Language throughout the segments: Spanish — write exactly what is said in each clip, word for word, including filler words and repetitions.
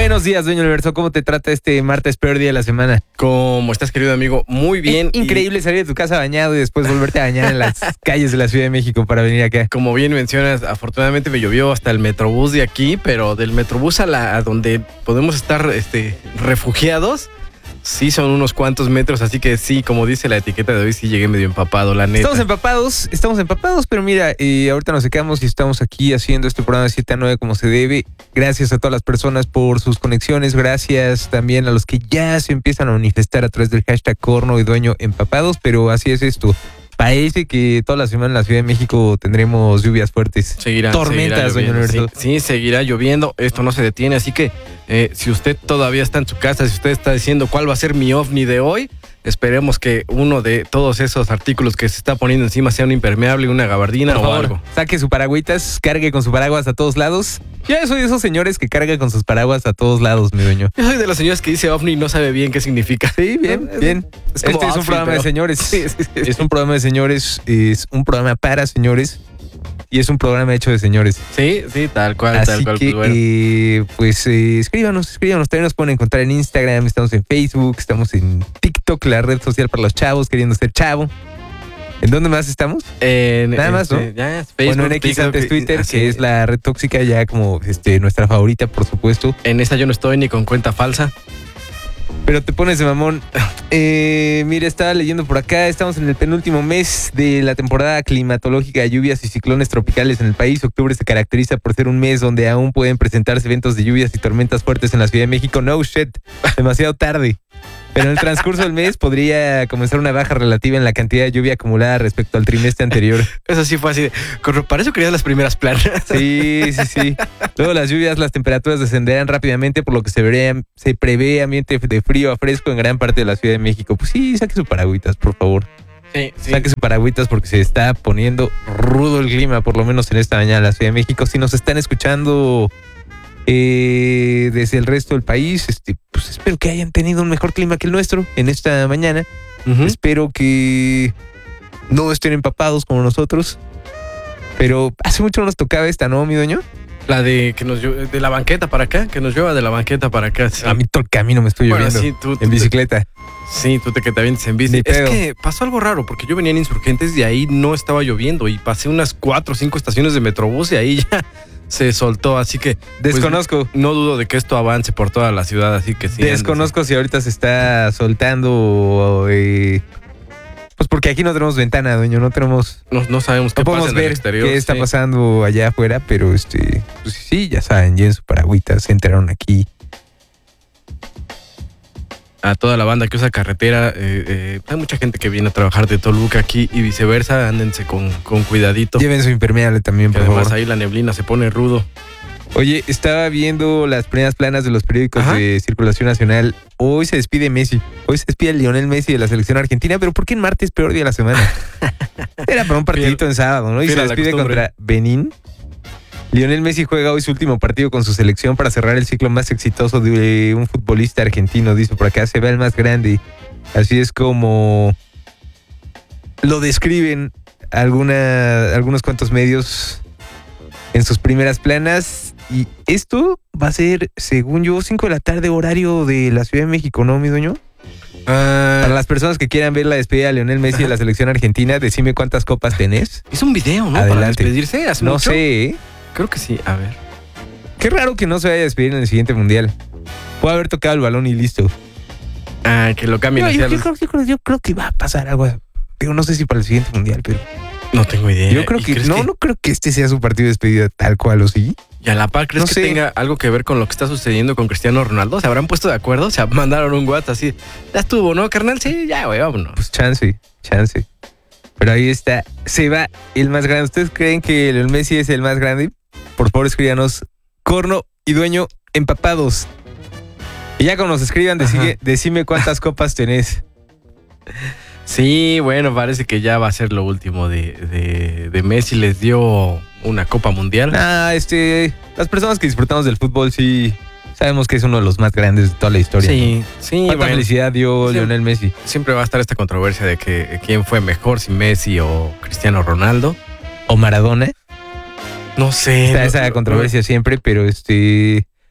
Buenos días, dueño Universo. ¿Cómo te trata este martes peor día de la semana? ¿Cómo estás, querido amigo? Muy bien. Es increíble y... salir de tu casa bañado y después volverte a bañar en las calles de la Ciudad de México para venir acá. Como bien mencionas, afortunadamente me llovió hasta el Metrobús de aquí, pero del Metrobús a, la, a donde podemos estar este, refugiados, sí son unos cuantos metros, así que sí, como dice la etiqueta de hoy, sí llegué medio empapado, la neta. Estamos empapados, estamos empapados, pero mira, eh, ahorita nos secamos y estamos aquí haciendo este programa de siete a nueve como se debe. Gracias a todas las personas por sus conexiones, gracias también a los que ya se empiezan a manifestar a través del hashtag Corno y Dueño Empapados, pero así es esto. Parece que toda la semana en la Ciudad de México tendremos lluvias fuertes. Seguirá, tormentas, seguirá Dueño sí, Universo. Sí, seguirá lloviendo. Esto no se detiene, así que eh, si usted todavía está en su casa, si usted está diciendo cuál va a ser mi ovni de hoy, esperemos que uno de todos esos artículos que se está poniendo encima sea un impermeable, una gabardina Por o favor, algo. Saque su paragüitas, cargue con su paraguas a todos lados. Ya soy de esos señores que cargan con sus paraguas a todos lados, mi dueño. Yo soy de los señores que dice ovni y no sabe bien qué significa. Sí, bien, bien. Es como este es un outfit, programa pero... de señores. Sí, sí, sí. Es un programa de señores, es un programa para señores y es un programa hecho de señores. Sí, sí, tal cual, Así tal cual. que, Pues, bueno. eh, pues eh, escríbanos, escríbanos. También nos pueden encontrar en Instagram, estamos en Facebook, estamos en TikTok, la red social para los chavos queriendo ser chavo. ¿En dónde más estamos? En, Nada más, ¿no? este, ya, Facebook, Bueno, en X TikTok, antes Twitter, así. que es la red tóxica, ya como este, nuestra favorita, por supuesto. En esa yo no estoy ni con cuenta falsa. Pero te pones de mamón. Eh, mira, estaba leyendo por acá, estamos en el penúltimo mes de la temporada climatológica de lluvias y ciclones tropicales en el país. Octubre se caracteriza por ser un mes donde aún pueden presentarse eventos de lluvias y tormentas fuertes en la Ciudad de México. No shit, demasiado tarde. Pero en el transcurso del mes podría comenzar una baja relativa en la cantidad de lluvia acumulada respecto al trimestre anterior. Eso sí fue así. De, para eso querías las primeras planas. Sí, sí, sí. Luego las lluvias, las temperaturas descenderán rápidamente, por lo que se, vería, se prevé ambiente de frío a fresco en gran parte de la Ciudad de México. Pues sí, saque su paragüitas, por favor. Sí, sí. Saque su paragüitas porque se está poniendo rudo el clima, por lo menos en esta mañana en la Ciudad de México. Si nos están escuchando eh, desde el resto del país, este, pues espero que hayan tenido un mejor clima que el nuestro en esta mañana. Uh-huh. Espero que no estén empapados como nosotros. Pero hace mucho no nos tocaba esta, ¿no, mi dueño? La de que nos llueve, de la banqueta para acá, que nos llueva de la banqueta para acá. Sí. A mí todo el camino me estoy Bueno, lloviendo. sí, tú, tú, en bicicleta. Sí, tú te que te avientes en bici. Ni Es pedo. que pasó algo raro, porque yo venía en Insurgentes y ahí no estaba lloviendo. Y pasé unas cuatro o cinco estaciones de Metrobús y ahí ya se soltó. Así que pues, Desconozco. no dudo de que esto avance por toda la ciudad, así que sí. Desconozco andes. si ahorita se está soltando. Eh, pues porque aquí no tenemos ventana, dueño. No tenemos. No, no sabemos qué No pasa podemos en el ver exterior. qué está sí. pasando allá afuera, pero este. Pues sí, ya saben, ya en su paragüita se enteraron aquí. A toda la banda que usa carretera, eh, eh, hay mucha gente que viene a trabajar de Toluca aquí y viceversa, ándense con, con cuidadito. Lleven su impermeable también, Que por además favor. ahí la neblina se pone rudo. Oye, estaba viendo las primeras planas de los periódicos Ajá. de circulación nacional. Hoy se despide Messi. Hoy se despide Lionel Messi de la selección argentina, pero ¿por qué en martes peor día de la semana? Era para un partidito Fiel- en sábado, ¿no? Y fiel se a la despide costumbre. contra Benín. Lionel Messi juega hoy su último partido con su selección para cerrar el ciclo más exitoso de un futbolista argentino. Dice por acá, se ve el más grande. Así es como lo describen alguna, algunos cuantos medios en sus primeras planas. Y esto va a ser, según yo, cinco de la tarde, horario de la Ciudad de México, ¿no, mi dueño? Ah, Para las personas que quieran ver la despedida de Lionel Messi de la selección argentina, decime cuántas copas tenés. hizo un video, ¿no? Para Adelante. despedirse hace No mucho. sé, ¿eh? Creo que sí, a ver. Qué raro que no se vaya a despedir en el siguiente mundial. Puede haber tocado el balón y listo. Ah, que lo cambien Yo, hacia yo- yo los... creo, yo creo- yo creo que va a pasar algo. Digo, no sé si para el siguiente mundial, pero No tengo idea. yo creo ¿Y que crees no, no creo que este sea su partido de despedida tal cual, ¿o sí? Y a la par, ¿crees No que sé. tenga algo que ver con lo que está sucediendo con Cristiano Ronaldo? ¿Se habrán puesto de acuerdo? ¿Se mandaron un WhatsApp así? Ya estuvo, ¿no, carnal? Sí, ya, güey, vámonos. Pues chance, chance. Pero ahí está, se va el más grande. ¿Ustedes creen que el Messi es el más grande? Por favor, escríbanos Corno y Dueño empapados. Y ya cuando nos escriban, decime, decime cuántas copas tenés. Sí, bueno, parece que ya va a ser lo último de, de, de Messi. Les dio una Copa Mundial. Ah, este, las personas que disfrutamos del fútbol sí sabemos que es uno de los más grandes de toda la historia. Sí, ¿no? sí. ¿Cuánta Bueno, felicidad dio Sí. Lionel Messi? siempre va a estar esta controversia de que quién fue mejor, si Messi o Cristiano Ronaldo. ¿O Maradona? No sé. Está no- esa no- controversia siempre, pero este...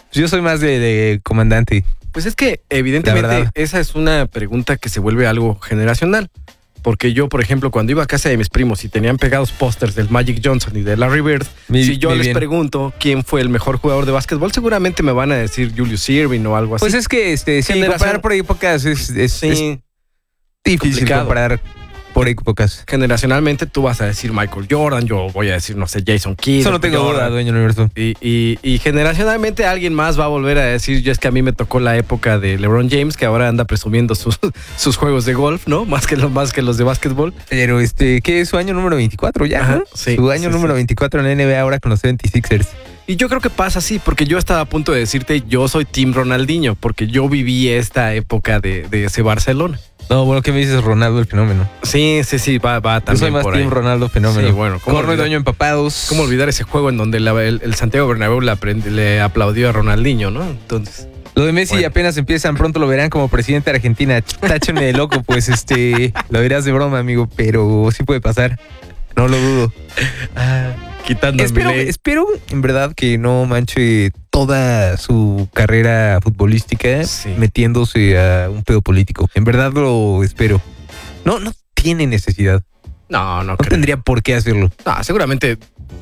Yo soy más de, de comandante. Pues es que evidentemente esa es una pregunta que se vuelve algo generacional. Porque yo, por ejemplo, cuando iba a casa de mis primos y tenían pegados pósters del Magic Johnson y de Larry Bird, mi, si yo les bien. pregunto quién fue el mejor jugador de básquetbol, seguramente me van a decir Julius Erving o algo así. Pues es que este, sí, comparar por épocas es, es, sí, es difícil complicado. comparar por épocas. Generacionalmente tú vas a decir Michael Jordan, yo voy a decir, no sé, Jason Kidd. Eso no tengo duda, dueño universo. Y, y, y generacionalmente alguien más va a volver a decir, yo es que a mí me tocó la época de LeBron James, que ahora anda presumiendo sus, sus juegos de golf, ¿no? Más que, los, más que los de básquetbol. Pero este, ¿qué es su año número veinticuatro ya? Ajá, ¿no? sí, su año sí, número sí. veinticuatro en la N B A ahora con los setenta y sixers. Y yo creo que pasa así, porque yo estaba a punto de decirte, yo soy Team Ronaldinho, porque yo viví esta época de, de ese Barcelona. No, bueno, ¿qué me dices Ronaldo el fenómeno? Sí, sí, sí, va, va también. Yo soy más por Team ahí. Ronaldo fenómeno. Sí, bueno. Corno y dueño empapados. ¿Cómo olvidar ese juego en donde la, el, el Santiago Bernabéu le, aprend, le aplaudió a Ronaldinho, ¿no? Entonces. Lo de Messi bueno. apenas empiezan, pronto lo verán como presidente de Argentina. Táchenme de loco, pues este, lo dirás de broma, amigo, pero sí puede pasar. No lo dudo. Ah, quitando espero, espero, en verdad, que no manche toda su carrera futbolística sí. metiéndose a un pedo político. En verdad lo espero. No, no tiene necesidad. No, no, no creo. tendría por qué hacerlo. No, seguramente.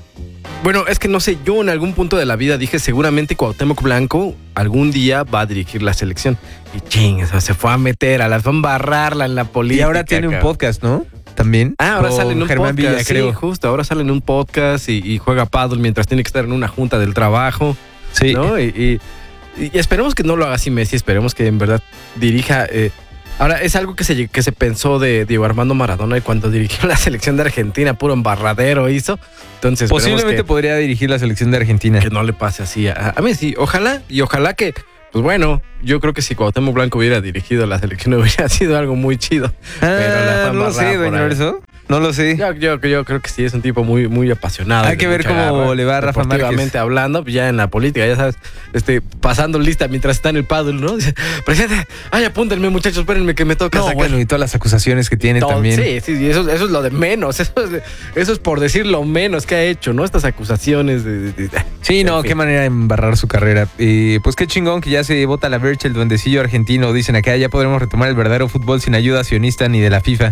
Bueno, es que no sé, yo en algún punto de la vida dije seguramente Cuauhtémoc Blanco algún día va a dirigir la selección. Y ching, o sea, se fue a meter, a la fue a embarrarla en la política. Y ahora tiene cabrón. un podcast, ¿no? También. Ah, ahora sale en un Germán podcast, Villa, sí, creo. justo, ahora sale en un podcast y, y juega paddle mientras tiene que estar en una junta del trabajo. Sí. ¿No? Y, y, y esperemos que no lo haga así Messi, esperemos que en verdad dirija. Eh, ahora, es algo que se, que se pensó de Diego Armando Maradona y cuando dirigió la selección de Argentina, puro embarradero hizo. Entonces, posiblemente que, podría dirigir la selección de Argentina. Que no le pase así a, a Messi. Ojalá, y ojalá que, pues bueno, yo creo que si Cuauhtémoc Blanco hubiera dirigido la selección hubiera sido algo muy chido. Ah, pero la no lo sé, doña Verso. No lo sé. Yo, yo, yo creo que sí, es un tipo muy, muy apasionado. Hay que ver cómo garra, le va a Rafa Márquez. hablando, ya en la política, ya sabes, este, pasando lista mientras está en el paddle, ¿no? Dice, presidente, ay, apúntenme, muchachos, espérenme que me toca no, sacar. Bueno, y todas las acusaciones que tiene Todo, también. Sí, sí, eso, eso es lo de menos. Eso es, eso es por decir lo menos que ha hecho, ¿no? Estas acusaciones de... de, de sí, no, fin. Qué manera de embarrar su carrera. Eh, pues qué chingón que ya se vota la Verge, el duendecillo argentino. Dicen acá, ya podremos retomar el verdadero fútbol sin ayuda sionista ni de la FIFA.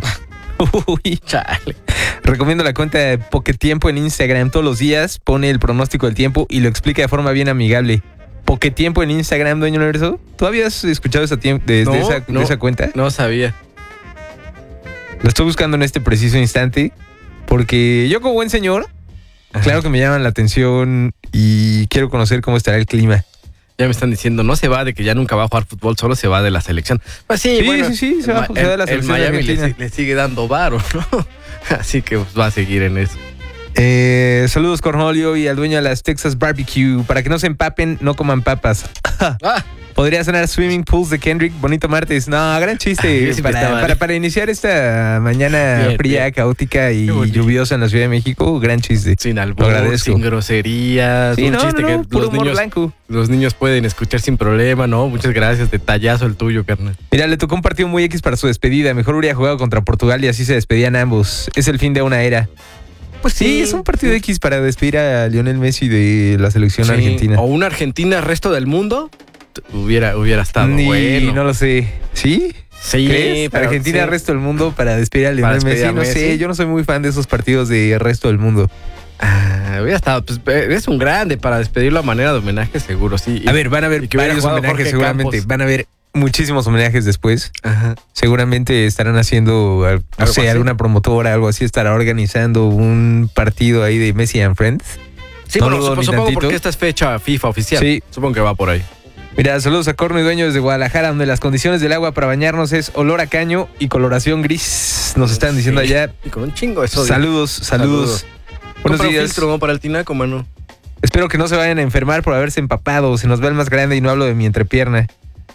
Uy, chale. Recomiendo la cuenta de Poquetiempo en Instagram. Todos los días pone el pronóstico del tiempo y lo explica de forma bien amigable. Poquetiempo en Instagram, dueño universo. ¿Tú habías escuchado esa tiemp- de, no, de, esa, no, de esa cuenta? No sabía. Lo estoy buscando en este preciso instante porque yo como buen señor, ajá, claro que me llaman la atención y quiero conocer cómo estará el clima. Ya me están diciendo, no se va de que ya nunca va a jugar fútbol, solo se va de la selección. Pues sí, sí, bueno, sí, sí, se va, el, se va de la selección. El Miami le, le sigue dando varo, ¿no? Así que pues, va a seguir en eso. Eh, saludos, Cornolio, y al dueño de las Texas Barbecue. Para que no se empapen, no coman papas. Ah. Podría sonar Swimming Pools de Kendrick. Bonito martes. No, gran chiste. Ay, para, para, para iniciar esta mañana bien, fría, bien, caótica y lluviosa en la Ciudad de México, gran chiste. Sin albur, sin groserías. Sí, un no, chiste no, no, que puro los humor niños, blanco. Los niños pueden escuchar sin problema, ¿no? Muchas gracias. Detallazo el tuyo, carnal. Mira, le tocó un partido muy X para su despedida. Mejor hubiera jugado contra Portugal y así se despedían ambos. Es el fin de una era. Pues sí, sí, es un partido X para despedir a Lionel Messi de la selección sí, argentina. O una Argentina resto del mundo. Hubiera, hubiera estado Ni, bueno. No lo sé. ¿Sí? Sí. ¿Crees? Argentina sí. Resto del mundo para despedir a Lionel despedir Messi. A Messi. No sé, yo no soy muy fan de esos partidos de resto del mundo. Ah, hubiera estado, pues es un grande para despedirlo a manera de homenaje, seguro, sí. A ver, van a haber varios homenajes Jorge seguramente. Campos. Van a haber muchísimos homenajes después. Ajá. Seguramente estarán haciendo, no sé, así? alguna promotora, algo así, estará organizando un partido ahí de Messi and Friends. Sí, no bueno, supongo, supongo porque esta es fecha FIFA oficial. Sí. Supongo que va por ahí. Mira, saludos a Corno y Dueño desde Guadalajara, donde las condiciones del agua para bañarnos es olor a caño y coloración gris. Nos están diciendo sí. allá. Y con un chingo de sodio. Saludos, saludos. saludos. Buenos días. Un filtro, ¿no? Para el tinaco, mano. Espero que no se vayan a enfermar por haberse empapado. Se nos ve el más grande y no hablo de mi entrepierna.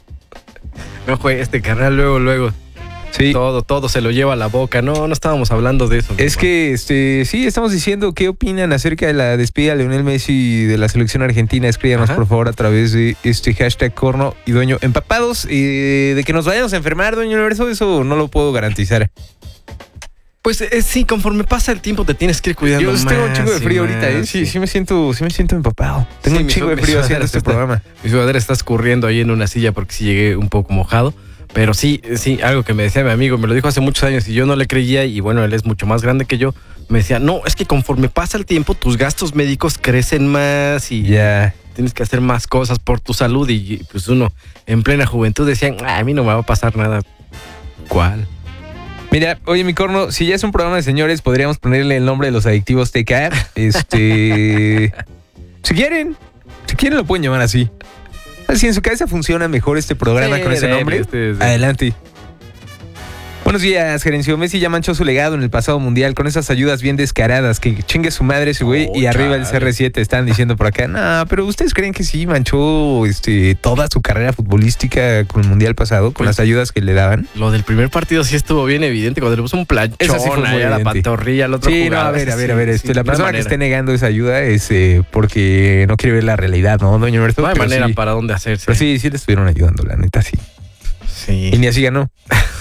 No, güey, este carnal luego, luego. Sí. Todo, todo se lo lleva a la boca. No, no estábamos hablando de eso. Es que, este, sí, estamos diciendo qué opinan acerca de la despedida de Lionel Messi de la selección argentina. Escríbanos, por favor, a través de este hashtag Corno y Dueño empapados. Eh, de que nos vayamos a enfermar, Dueño Universo, eso no lo puedo garantizar. Pues eh, sí, conforme pasa el tiempo te tienes que ir cuidando más. Yo tengo un chingo de frío más, ahorita, ¿eh? Sí, sí. sí me siento, sí me siento empapado. Tengo Sí, un mi chingo su- de mi frío sudadera haciendo este está- programa. Mi sudadera está escurriendo ahí en una silla porque sí llegué un poco mojado. Pero sí, sí, algo que me decía mi amigo, me lo dijo hace muchos años y yo no le creía, y bueno, él es mucho más grande que yo. Me decía, no, es que conforme pasa el tiempo, tus gastos médicos crecen más y Ya. tienes que hacer más cosas por tu salud. Y pues uno en plena juventud decía, "Ah, a mí no me va a pasar nada. ¿Cuál? Mira, oye, mi corno, si ya es un programa de señores, podríamos ponerle el nombre de los adictivos T K. Este. Si quieren, si quieren lo pueden llamar así. Si en su cabeza funciona mejor este programa Sí, con ese dale, nombre, este es- adelante. Buenos días, Gerencio. Messi ya manchó su legado en el pasado mundial con esas ayudas bien descaradas. Que chingue su madre ese güey. Oh, y arriba el chale. C R siete están diciendo por acá. No, pero ¿ustedes creen que sí manchó este, toda su carrera futbolística con el mundial pasado? Con Pues- las ayudas que le daban. Lo del primer partido sí estuvo bien evidente cuando le puso un planchón Eso sí fue muy ahí a la evidente. pantorrilla al otro Sí, no, jugador. a ver, a ver, Sí, a ver. sí, este, no la hay persona que manera. esté negando esa ayuda es eh, porque no quiere ver la realidad, ¿no, doña Humberto? No hay Pero manera sí, para dónde hacerse. Pero sí, sí le estuvieron ayudando, la neta, sí. Sí. Y ni así ganó.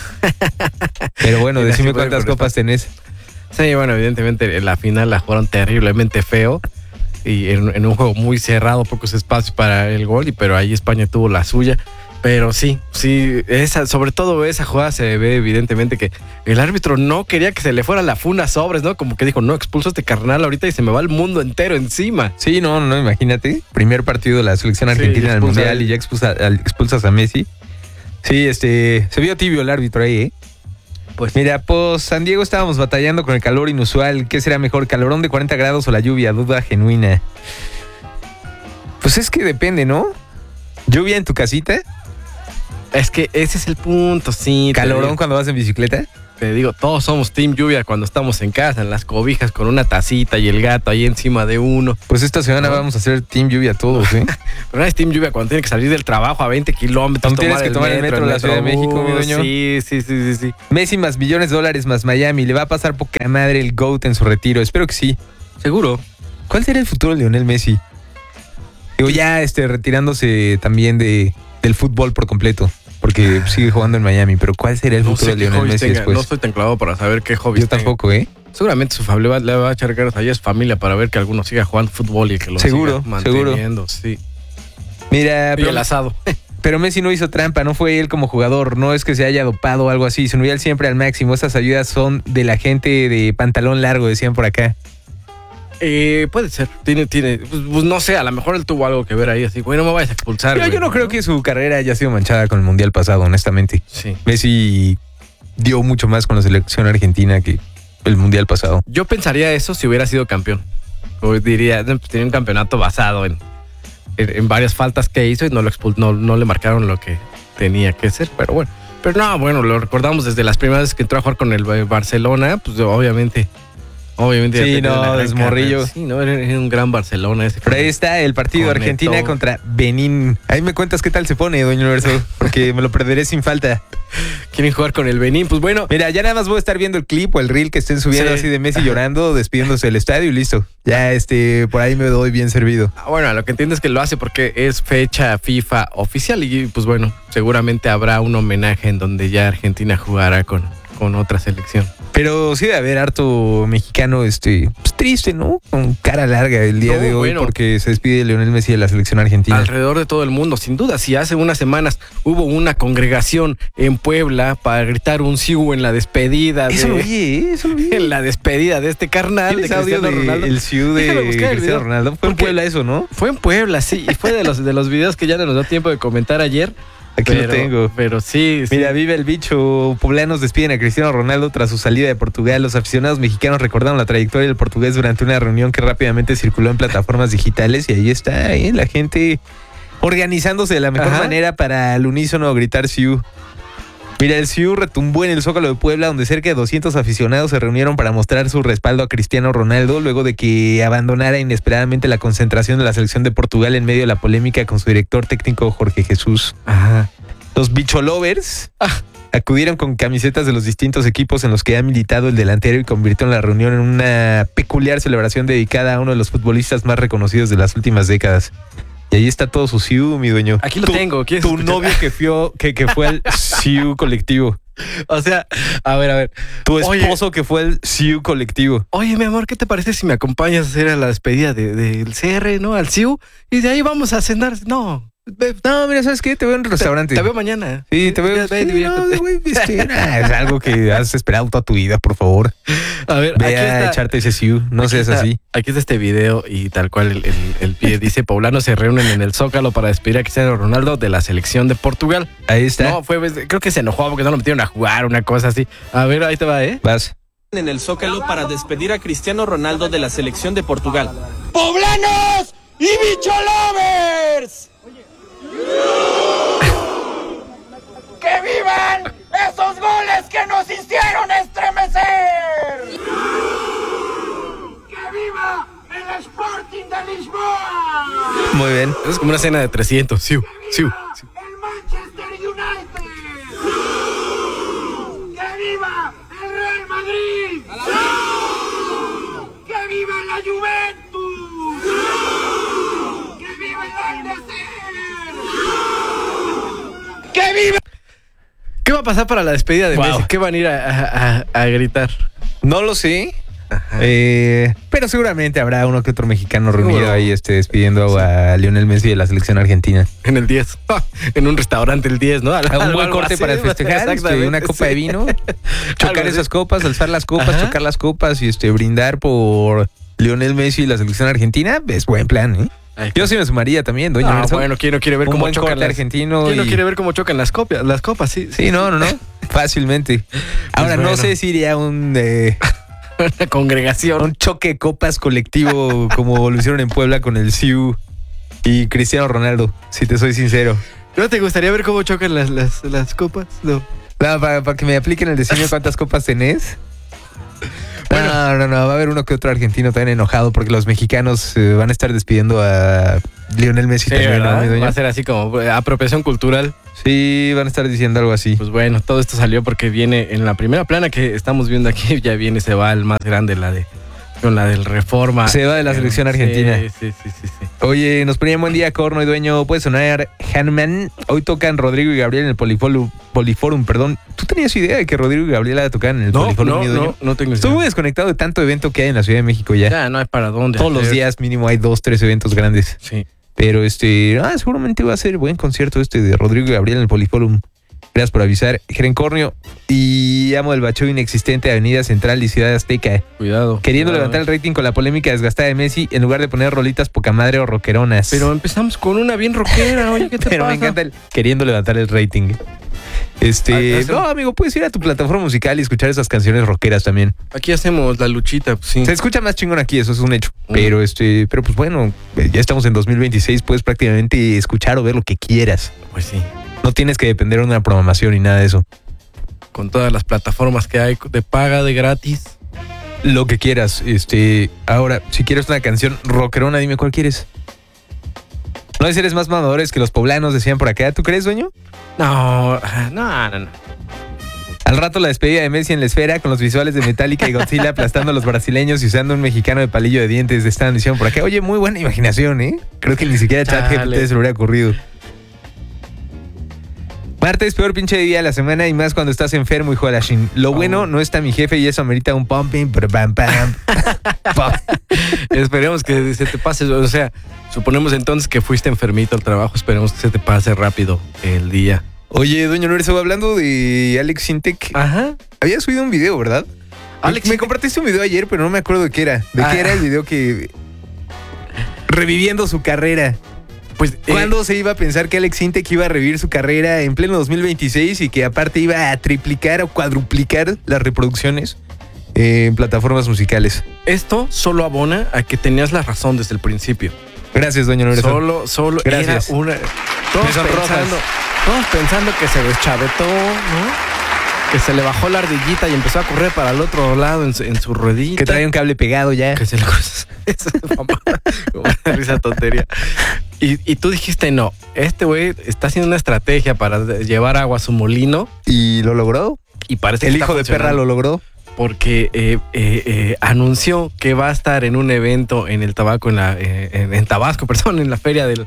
Pero bueno, Y ni así decime fue, cuántas pero copas tenés. Sí, bueno, evidentemente en la final la jugaron terriblemente feo y en, en un juego muy cerrado, pocos espacios para el gol, y pero ahí España tuvo la suya. Pero sí, sí, esa, sobre todo esa jugada se ve evidentemente que el árbitro no quería que se le fuera la funda a Sobres, ¿no? Como que dijo, no, expulso a este carnal ahorita y se me va el mundo entero encima. Sí, no, no, imagínate. Primer partido de la selección Sí, argentina en el expulsa mundial a- y ya expulsa, al- expulsas a Messi. Sí, este, se vio tibio el árbitro ahí, ¿eh? Pues Mira, pues San Diego estábamos batallando con el calor inusual. ¿Qué será mejor, calorón de cuarenta grados o la lluvia? Duda genuina. Pues es que depende, ¿no? ¿Lluvia en tu casita? es que ese es el punto, sí. te ¿Calorón digo. cuando vas en bicicleta? Te digo, todos somos Team Lluvia cuando estamos en casa, en las cobijas, con una tacita y el gato ahí encima de uno. Pues esta semana ¿No? vamos a hacer Team Lluvia todos, ¿eh? Pero no es Team Lluvia cuando tiene que salir del trabajo a veinte kilómetros. Aún tienes que tomar el metro de la Ciudad de México, mi dueño. Sí, sí, sí, sí, sí. Messi más millones de dólares más Miami. Le va a pasar poca madre el GOAT en su retiro. Espero que sí. Seguro. ¿Cuál será el futuro de Lionel Messi? Digo, ya este, retirándose también de, del fútbol por completo. Porque sigue jugando en Miami. Pero ¿cuál será el No futuro sé de qué Lionel hobbies Messi tenga. después? No estoy tan clavado para saber qué hobbies Yo tenga. tampoco, ¿eh? Seguramente su familia le va a echar ganas ahí a su familia para ver que alguno siga jugando fútbol y que lo Seguro, siga seguro. manteniendo. Sí. Mira, Y pero, el asado. pero Messi no hizo trampa. No fue él como jugador. No es que se haya dopado o algo así. Su nivel siempre al máximo. Esas ayudas son de la gente de pantalón largo, decían por acá. Eh, puede ser. Tiene, tiene. Pues, pues no sé, a lo mejor él tuvo algo que ver ahí. Así, güey, no me vayas a expulsar. Pero güey, yo no creo que su carrera haya sido manchada con el Mundial pasado, honestamente. Sí. Messi dio mucho más con la selección argentina que el Mundial pasado. Yo pensaría eso si hubiera sido campeón. O diría, "No, pues, tenía un campeonato basado en, en, en varias faltas que hizo y no, lo expul- no, no le marcaron lo que tenía que ser. Pero bueno, pero no, bueno, lo recordamos desde las primeras veces que entró a jugar con el eh, Barcelona, pues obviamente. Obviamente. ya Sí, tenía no, una gran desmorrillo. carrera. Sí, no, era, era un gran Barcelona ese. Pero ahí está el partido Conectó. Argentina contra Benín. Ahí me cuentas qué tal se pone, doña Universo, porque me lo perderé sin falta. Quieren jugar con el Benín, pues bueno. Mira, ya nada más voy a estar viendo el clip o el reel que estén subiendo Sí. así de Messi llorando, despidiéndose del estadio y listo. Ya este, por ahí me doy bien servido. Ah, Bueno, lo que entiendo es que lo hace porque es fecha FIFA oficial y pues bueno, seguramente habrá un homenaje en donde ya Argentina jugará con, con otra selección. Pero sí debe haber harto mexicano este, pues, triste, ¿no? Con cara larga el día No, de hoy bueno. porque se despide Lionel Messi de la selección argentina. Alrededor de todo el mundo, sin duda. Si hace unas semanas hubo una congregación en Puebla para gritar un siu en la despedida Eso lo de, vi, ¿eh? Eso lo vi. en la despedida de este carnal de ¿Tienes audio Cristiano de Ronaldo. el Ciu de Déjame buscar el Cristiano video. Ronaldo? Fue en Porque- Puebla eso, ¿no? Fue en Puebla, sí, y fue de los de los videos que ya no nos dio tiempo de comentar ayer. Aquí pero, lo tengo. Pero sí, sí. Mira, vive el bicho. Poblanos despiden a Cristiano Ronaldo tras su salida de Portugal. Los aficionados mexicanos recordaron la trayectoria del portugués durante una reunión que rápidamente circuló en plataformas digitales y ahí está, ¿eh? La gente organizándose de la mejor Ajá. manera para al unísono gritar Siu. Mira, el Siu retumbó en el Zócalo de Puebla, donde cerca de doscientos aficionados se reunieron para mostrar su respaldo a Cristiano Ronaldo luego de que abandonara inesperadamente la concentración de la selección de Portugal en medio de la polémica con su director técnico Jorge Jesús. Ajá. Los bicholovers acudieron con camisetas de los distintos equipos en los que ha militado el delantero y convirtió la reunión en una peculiar celebración dedicada a uno de los futbolistas más reconocidos de las últimas décadas. Y ahí está todo su Siu, mi dueño. Aquí lo Tu- tengo. ¿Quieres Tu escuchar? novio que fue, que, que fue al Siu colectivo. O sea, a ver, a ver. Tu esposo Oye, que fue el C U colectivo. oye, mi amor, ¿qué te parece si me acompañas a hacer a la despedida de- del C R, ¿no? Al C I U. Y de ahí vamos a cenar. No. ve- No, mira, ¿sabes qué? Te veo en un restaurante. Te, te veo mañana. Sí, te veo. Ve, ve, Sí, diviértete. no, güey, este, nah, es algo que has esperado toda tu vida, por favor. A ver, Ve aquí a está. echarte ese C U. No Aquí seas está- así. Aquí está este video y tal cual el, el- el pie dice: poblanos se reúnen en el Zócalo para despedir a Cristiano Ronaldo de la selección de Portugal. Ahí está. No, fue, creo que se enojó porque no lo metieron a jugar, una cosa así. A ver, ahí te va, ¿eh? Vas. En el Zócalo para despedir a Cristiano Ronaldo de la selección de Portugal. ¡Poblanos y bicholovers! ¡Que vivan esos goles que nos hicieron estremecer! ¡Que viva el Sporting de Lisboa! Muy bien. Es como una cena de trescientos. Siu, siu. ¡El Manchester United! ¡Que viva el Real Madrid! ¡Que viva la Juventus! ¡Que viva el Al-Nassr! ¡Que viva! ¿Qué va a pasar para la despedida de Wow. Messi? ¿Qué van a ir a, a- a- a gritar? No lo sé. Eh, pero seguramente habrá uno que otro mexicano reunido Seguro. ahí este, despidiendo a Lionel Messi de la selección argentina. En el diez. En un restaurante el diez, ¿no? A un buen corte para festejar, este, una copa de vino, chocar Algo así. esas copas, alzar las copas, Ajá. chocar las copas y este brindar por Lionel Messi y la selección argentina. Es buen plan, ¿eh? Ahí. Yo sí me sumaría también, doña Ah, Merzo. bueno, ¿quién no quiere ver Un cómo buen chocan corte las... argentino. ¿Quién no y- quiere ver cómo chocan las copias, las copas? Sí, Sí, no, no, no. Fácilmente. Ahora, no bueno. sé si iría un, eh, Una congregación. un choque de copas colectivo como lo hicieron en Puebla con el C U y Cristiano Ronaldo, si te soy sincero. ¿No te gustaría ver cómo chocan las, las, las copas? No. No, para, para que me apliquen el diseño cuántas copas tenés. No, no, no, va a haber uno que otro argentino también enojado porque los mexicanos eh, van a estar despidiendo a Lionel Messi Sí, también, ¿no, ¿verdad? mi doña? Va a ser así como eh, apropiación cultural. Sí, van a estar diciendo algo así. Pues bueno, todo esto salió porque viene en la primera plana que estamos viendo aquí, ya viene, se va el más grande, la de con la del Reforma. Se va de la selección argentina. Sí, sí, sí, sí, sí. Oye, nos ponía buen día, Corno y Dueño. Puede sonar Hanman. Hoy tocan Rodrigo y Gabriel en el Poliforum, Poliforum, perdón. ¿Tú tenías idea de que Rodrigo y Gabriela tocaban en el No, Poliforum, no, mi Dueño? no, no tengo Estuve muy idea. desconectado de tanto evento que hay en la Ciudad de México ya. Ya, no hay para dónde. Todos los hacer. días mínimo hay dos, tres eventos grandes. Sí. Pero este, ah, seguramente va a ser buen concierto este de Rodrigo y Gabriel en el Poliforum. Gracias por avisar. Gerencornio y amo el bacheo inexistente de Avenida Central y Ciudad Azteca. Cuidado. Queriendo cuidado. levantar el rating con la polémica desgastada de Messi en lugar de poner rolitas poca madre o rockeronas. Pero empezamos con una bien rockera, oye, ¿qué te Pero pasa? me encanta el queriendo levantar el rating. Este, Ah, hace- no, amigo, puedes ir a tu plataforma musical y escuchar esas canciones rockeras también. Aquí hacemos la luchita, pues sí. Se escucha más chingón aquí, eso es un hecho. Mm. Pero este, pero pues bueno, eh, ya estamos en dos mil veintiséis, puedes prácticamente escuchar o ver lo que quieras. Pues sí. No tienes que depender de una programación ni nada de eso. Con todas las plataformas que hay de paga, de gratis. Lo que quieras. Este, ahora, si quieres una canción rockerona, dime cuál quieres. No eres más mamadores que los poblanos decían por acá. ¿Tú crees, dueño? No, no, no, no. Al rato la despedida de Messi en la esfera con los visuales de Metallica y Godzilla aplastando a los brasileños y usando un mexicano de palillo de dientes. Estaban diciendo por acá. Oye, muy buena imaginación, ¿eh? Creo que ni siquiera ChatGPT Chale. se le hubiera ocurrido. Martes, peor pinche día de la semana y más cuando estás enfermo, hijo de la shin. Lo bueno, no está mi jefe y eso amerita un pumping, pero pam, pam. Pam. Esperemos que se te pase. O sea, suponemos entonces que fuiste enfermito al trabajo. Esperemos que se te pase rápido el día. Oye, doña Lorenzo, hablando de Alex Sintek, Ajá. había subido un video, ¿verdad? Alex me Sintek. compartiste un video ayer, pero no me acuerdo de qué era. ¿De Ah. qué era el video que... Reviviendo su carrera. Pues, eh, ¿Cuándo se iba a pensar que Alex Sintek iba a revivir su carrera en pleno dos mil veintiséis y que aparte iba a triplicar o cuadruplicar las reproducciones eh, en plataformas musicales? esto solo abona a que tenías la razón desde el principio. Gracias, doña Lorenzo. Solo, solo Gracias. era una. Todos Me sonrojas. pensando, todos pensando que se deschavetó, ¿no? Que se le bajó la ardillita y empezó a correr para el otro lado en su, en su ruedita. Que trae un cable pegado ya. Que se le cruzó. Esa mamá, como una risa tontería. Y, y tú dijiste, no, este güey está haciendo una estrategia para llevar agua a su molino ¿Y lo logró? y parece El que hijo está de perra funcionando. lo logró. Porque eh, eh, eh, anunció que va a estar en un evento en el tabaco, en la, eh, en, en Tabasco, perdón, en la feria del,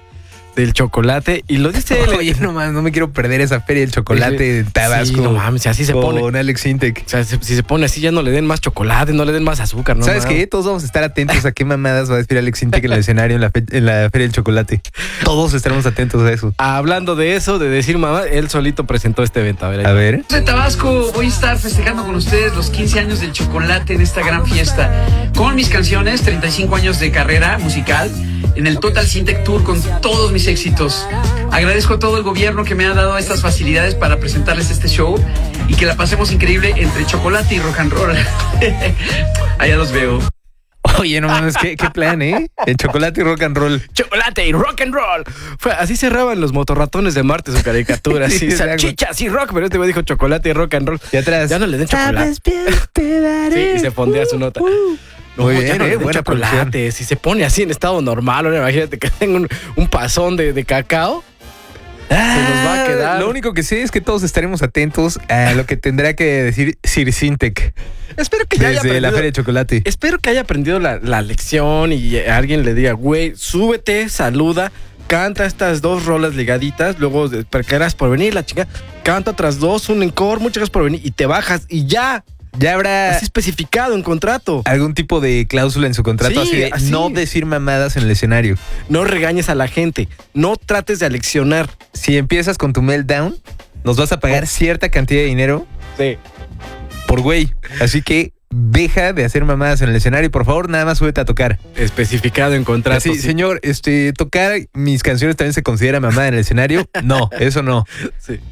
del chocolate. Y lo dice él. Oye, no mames, no me quiero perder esa feria del chocolate de Tabasco. Sí, no mames, así se pone. Con Alex Intec. O sea, si, si se pone así, ya no le den más chocolate, no le den más azúcar, ¿no? ¿Sabes qué? Todos vamos a estar atentos a qué mamadas va a decir Alex Intec en el escenario en la, fe- en la feria del chocolate. Todos estaremos atentos a eso. Hablando de eso, de decir mamá, él solito presentó este evento. A ver, ahí A va. ver. De Tabasco, voy a estar festejando con ustedes los quince años del chocolate en esta gran fiesta. Con mis canciones, treinta y cinco años de carrera musical, en el Total Sintec Tour con todos mis éxitos. Agradezco a todo el gobierno que me ha dado estas facilidades para presentarles este show y que la pasemos increíble entre chocolate y rock and roll. Allá los veo. Oye, no mames, ¿qué, qué plan, ¿eh? El chocolate y rock and roll. Chocolate y rock and roll. Fue, así cerraban los motorratones de Marte su caricatura. Sí, Así, exacto. salchichas y rock. Pero este güey dijo chocolate y rock and roll. Y atrás. Ya no le den chocolate. Sí, y se pondría su nota. No, Muy ya bien, no le eh, den buena chocolate. Si se pone así en estado normal, ahora imagínate que tenga un, un pasón de, de cacao. Se nos va a quedar. Ah, Lo único que sé es que todos estaremos atentos a lo que tendrá que decir Sir Sintec Espero que ya haya desde la aprendido. feria de chocolate. Espero que haya aprendido la, la lección y alguien le diga, güey, súbete, saluda, canta estas dos rolas ligaditas, luego de- para que eras por venir, la chica, canta otras dos, un encore, muchas gracias por venir y te bajas y ya. Ya habrá Así especificado en contrato. algún tipo de cláusula en su contrato Sí, así de así. no decir mamadas en el escenario. No regañes a la gente, no trates de aleccionar. Si empiezas con tu meltdown, nos vas a pagar cierta cantidad de dinero Sí. por güey. Así que deja de hacer mamadas en el escenario y por favor nada más súbete a tocar. Especificado en contrato. Así, sí. señor, este, tocar mis canciones también se considera mamada en el escenario. No, eso no. Sí.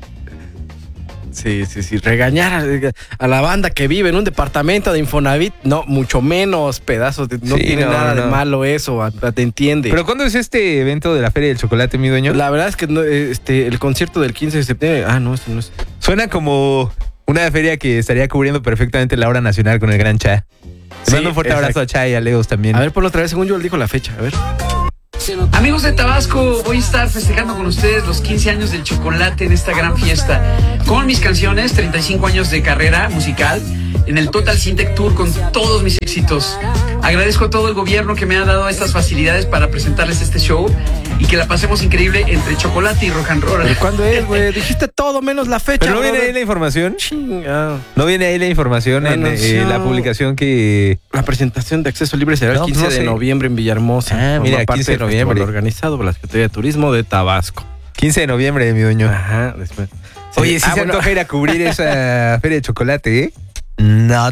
Sí, sí, sí. Regañar a, a la banda que vive en un departamento de Infonavit, no, mucho menos pedazos. De, no Sí, tiene no, nada no. de malo eso, a- a- te entiende. Pero ¿cuándo es este evento de la Feria del Chocolate, mi dueño? La verdad es que no, eh, este, el concierto del quince de septiembre. Ah, no, eso no es. Suena como una feria que estaría cubriendo perfectamente la hora nacional con el gran Cha. Te Sí, mando un fuerte exacto. abrazo a Cha y a Leos también. A ver, ponlo otra vez, según yo él dijo la fecha. A ver. Amigos de Tabasco, voy a estar festejando con ustedes los quince años del chocolate en esta gran fiesta. Con mis canciones, treinta y cinco años de carrera musical, en el Total Sintec Tour con todos mis éxitos. Agradezco a todo el gobierno que me ha dado estas facilidades para presentarles este show y que la pasemos increíble entre chocolate y rock and roll. ¿Pero cuándo es, güey? Dijiste todo menos la fecha. Pero no viene ahí brother. la información. Chinga. No viene ahí la información en No, no, eh, sí. la publicación que... La presentación de acceso libre será No, el quince no de sé. noviembre en Villahermosa. Ah, Forma mira, parte quince de del festival noviembre. organizado por la Secretaría de Turismo de Tabasco. quince de noviembre, mi dueño. Ajá, después. Sí. Oye, sí Ah, se bueno. antoja ir a cubrir esa feria de chocolate, ¿eh? Not.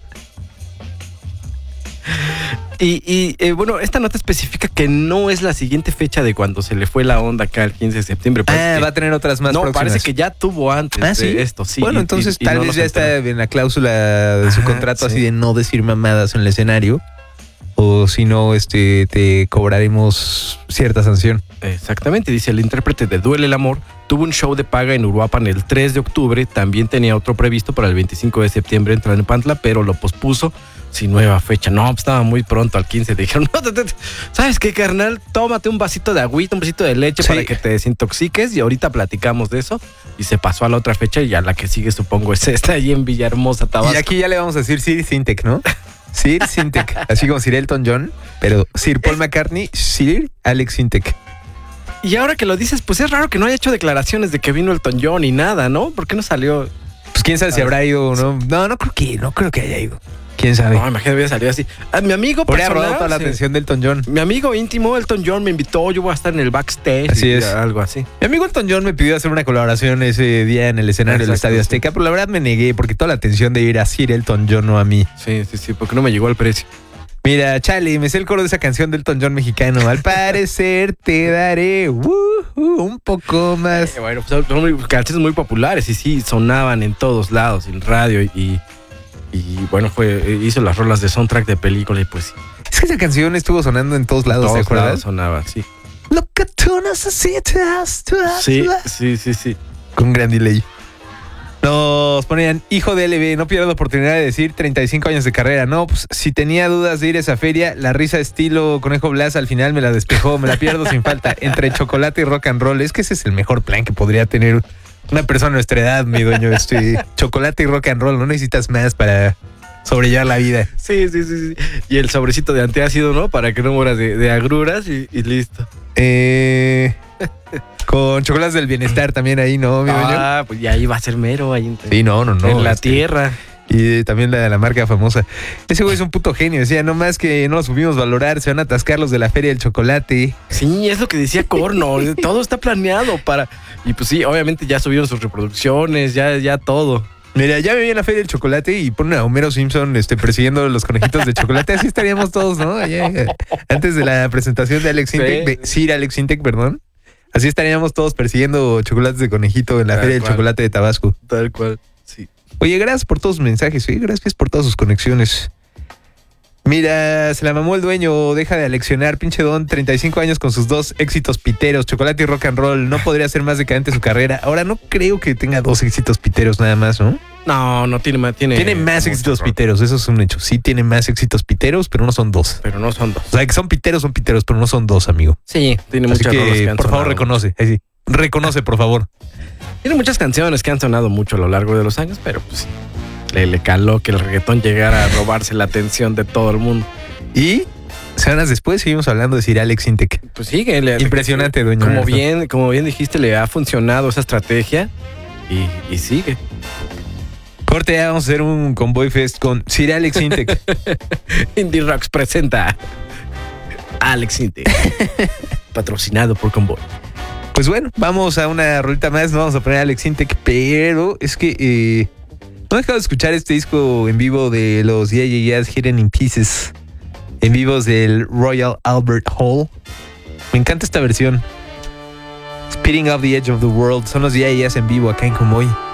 Y, y eh, bueno, esta nota especifica que no es la siguiente fecha de cuando se le fue la onda acá el quince de septiembre. Ah, Parece que- va a tener otras más no, próximas. parece que ya tuvo antes Ah, de ¿sí? esto, sí. Bueno, y- entonces y- y tal no vez nos ya enteramos. está en la cláusula de su Ajá, contrato sí. así de no decir mamadas en el escenario. O si no, este, te cobraremos cierta sanción. Exactamente, dice el intérprete de Duele el Amor, tuvo un show de paga en Uruapan el tres de octubre, también tenía otro previsto para el veinticinco de septiembre en Tlalnepantla, pero lo pospuso sin nueva fecha. No, pues estaba muy pronto al quince, dijeron, no, te- te- ¿sabes qué, carnal? Tómate un vasito de agüita, un vasito de leche Sí. para que te desintoxiques y ahorita platicamos de eso. Y se pasó a la otra fecha y a la que sigue supongo es esta ahí en Villahermosa, Tabasco. Y aquí ya le vamos a decir Sir Sintec, ¿no? Sir Sintec, así como Sir Elton John, pero Sir Paul McCartney, Sir Alex Sintec. Y ahora que lo dices, pues es raro que no haya hecho declaraciones de que vino Elton John ni nada, ¿no? ¿Por qué no salió? Pues quién sabe si habrá ido o no. No, no creo que, no creo que haya ido. Quién sabe. No, imagínate, hubiera salido así. Ah, mi amigo Habría personal, robado toda la sí. atención de Elton John. Mi amigo íntimo, Elton John, me invitó, yo voy a estar en el backstage. Así y es. Algo así. Mi amigo Elton John me pidió hacer una colaboración ese día en el escenario del Exacto, Estadio sí. Azteca, pero la verdad me negué porque toda la atención de ir a Sir Elton John, no a mí. Sí, sí, sí, porque no me llegó al precio. Mira, Charlie, me sé el coro de esa canción de Elton John mexicano. Al parecer te daré uh, uh, un poco más. Eh, bueno, pues son muy, canciones muy populares y sí, sonaban en todos lados, en radio y, y bueno, fue hizo las rolas de soundtrack de película y pues sí, Es que esa canción estuvo sonando en todos lados, ¿te todos acuerdas? lados sonaba, sí. Lo que tú necesitas. tú- Sí, tú- sí, sí, sí. Con gran delay. Nos ponían, hijo de L B, no pierdas la oportunidad de decir treinta y cinco años de carrera. No, pues si tenía dudas de ir a esa feria, la risa estilo Conejo Blas al final me la despejó, me la pierdo sin falta. Entre chocolate y rock and roll, es que ese es el mejor plan que podría tener una persona de nuestra edad, mi dueño. Este, chocolate y rock and roll, no necesitas más para sobrellevar la vida. Sí, sí, sí, sí. Y el sobrecito de antiácido, ¿no? Para que no mueras de, de agruras y, y listo. Eh, Con chocolates del bienestar también ahí, ¿no, mi dueño? Ah, pues ya iba a ser mero ahí en, Sí, no, no, no. en la este, tierra. Y también la de la marca famosa. Ese güey es un puto genio. Decía, no más que no los supimos valorar, se van a atascar los de la Feria del Chocolate. Sí, es lo que decía Corno. Todo está planeado para. Y pues sí, obviamente ya subieron sus reproducciones, ya, ya todo. Mira, ya me vi en la Feria del Chocolate y ponen a Homero Simpson este, persiguiendo los conejitos de chocolate. Así estaríamos todos, ¿no? Allá, eh, antes de la presentación de Alex Intec, de Sir Alex Intec, perdón. Así estaríamos todos persiguiendo chocolates de conejito en la Tal Feria del cual. Chocolate de Tabasco. Tal cual, sí. Oye, gracias por todos sus mensajes, oye, gracias por todas sus conexiones. Mira, se la mamó el dueño, deja de aleccionar, pinche don, treinta y cinco años con sus dos éxitos piteros, chocolate y rock and roll, no podría ser más decadente su carrera. Ahora no creo que tenga dos éxitos piteros nada más, ¿no? No, no tiene más. Tiene, Tiene más mucho éxitos rock, piteros, eso es un hecho. Sí tiene más éxitos piteros, pero no son dos. pero no son dos. O sea, que son piteros, son piteros, pero no son dos, amigo. Sí, tiene Así muchas rolas que, que han por favor, sonado. reconoce. Ahí sí. Reconoce, por favor. Tiene muchas canciones que han sonado mucho a lo largo de los años, pero pues sí, le, le caló que el reggaetón llegara a robarse la atención de todo el mundo. Y semanas después seguimos hablando de Sir Alex Intec. Pues sigue. Le, Impresionante, dueño. Como Ernesto. bien, como bien dijiste, le ha funcionado esa estrategia y, y sigue. Corte, ya vamos a hacer un Convoy Fest con Sir Alex Intec. Indie Rocks presenta Alex Intec, patrocinado por Convoy. Pues bueno, vamos a una rolita más, no vamos a poner a Alex Intec, pero es que eh, no he dejado de escuchar este disco en vivo de los Yeah Yeah Yeahs Hidden in Pieces, en vivos del Royal Albert Hall. Me encanta esta versión. Speeding Up the Edge of the World, son los Yeah Yeah Yeahs en vivo acá en Convoy.